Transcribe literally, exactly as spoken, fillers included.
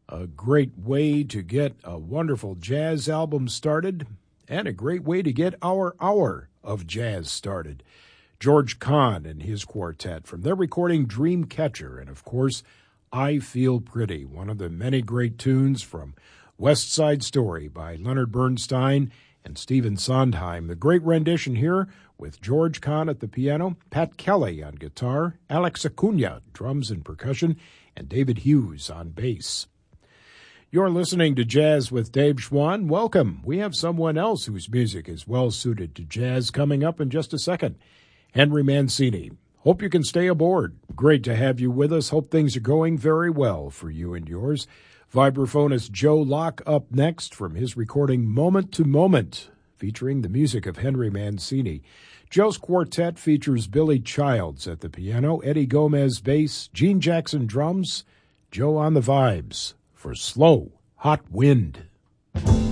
A great way to get a wonderful jazz album started, and a great way to get our hour of jazz started. George Kahn and his quartet from their recording Dreamcatcher, and of course, I Feel Pretty, one of the many great tunes from West Side Story by Leonard Bernstein and Stephen Sondheim. The great rendition here with George Kahn at the piano, Pat Kelly on guitar, Alex Acuna, drums and percussion, and David Hughes on bass. You're listening to Jazz with Dave Schwann. Welcome. We have someone else whose music is well suited to jazz coming up in just a second. Henry Mancini. Hope you can stay aboard. Great to have you with us. Hope things are going very well for you and yours. Vibraphonist Joe Locke up next from his recording Moment to Moment, featuring the music of Henry Mancini. Joe's quartet features Billy Childs at the piano, Eddie Gomez bass, Gene Jackson drums, Joe on the vibes for Slow, Hot Wind.